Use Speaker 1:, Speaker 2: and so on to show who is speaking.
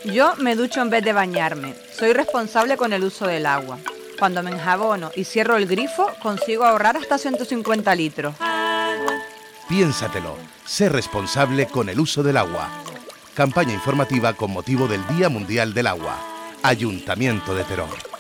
Speaker 1: Yo me ducho en vez de bañarme. Soy responsable con el uso del agua. Cuando me enjabono y cierro el grifo, consigo ahorrar hasta 150 litros.
Speaker 2: Piénsatelo. Sé responsable con el uso del agua. Campaña informativa con motivo del Día Mundial del Agua. Ayuntamiento de Teror.